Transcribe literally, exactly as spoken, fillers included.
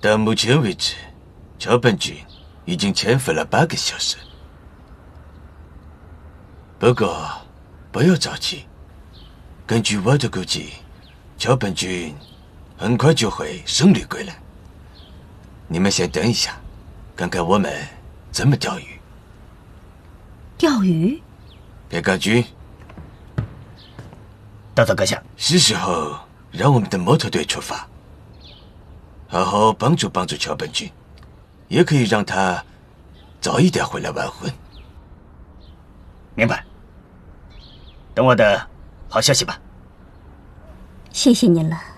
到目前为止，桥本君已经潜伏了八个小时。不过，不要着急。根据我的估计，桥本君很快就会胜利归来。你们先等一下，看看我们怎么钓鱼。 钓鱼？ 别告君， 大佐阁下， 是时候让我们的摩托队出发，好好帮助帮助桥本君，也可以让他早一点回来完婚。 明白。等我的好消息吧。 谢谢您了。